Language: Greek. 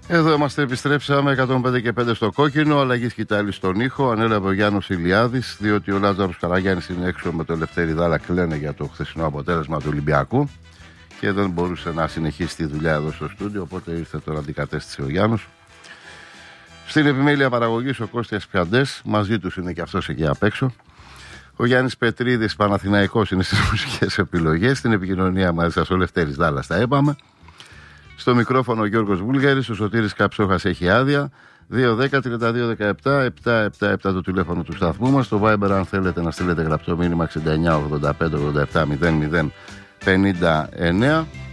Εδώ είμαστε, επιστρέψαμε 105 και 5 στο κόκκινο. Αλλαγή σκητάλη στον ήχο. Ανέλαβε ο Γιάννος Ηλιάδης, διότι ο Λάζαρος Καραγιάννης είναι έξω με το Ελευθέρη Δάλα. Κλαίνε για το χθεσινό αποτέλεσμα του Ολυμπιακού και δεν μπορούσε να συνεχίσει τη δουλειά εδώ στο στούντιο. Οπότε ήρθε, τώρα αντικατέστησε ο Γιάννος. Στην επιμέλεια παραγωγής ο Κώστιας Πιαντές, μαζί τους είναι και αυτός εκεί απ' έξω. Ο Γιάννης Πετρίδης, Παναθηναϊκός, είναι στις μουσικές επιλογές. Στην επικοινωνία μαζί σας ο Ελευθέρης Δάλας, τα είπαμε. Στο μικρόφωνο ο Γιώργος Βούλγαρης, ο Σωτήρης Καψόχας έχει άδεια. 2-10-32-17-777 το τηλέφωνο του σταθμού μας. Στο Viber, αν θέλετε να στείλετε γραπτό μήνυμα, 69-85-87-00-59.